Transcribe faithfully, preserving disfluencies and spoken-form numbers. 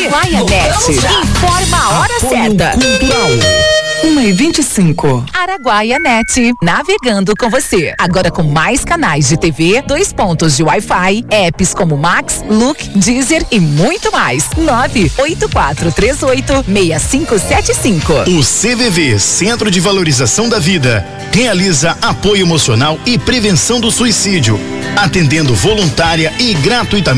Araguaia Net. Informa a hora Apoio certa. Cultural. uma e vinte e cinco. Araguaia Net, navegando com você. Agora com mais canais de T V, dois pontos de Wi-Fi, apps como Max, Look, Deezer e muito mais. nove oito quatro três oito seis cinco sete cinco. O C V V, Centro de Valorização da Vida, realiza apoio emocional e prevenção do suicídio, atendendo voluntária e gratuitamente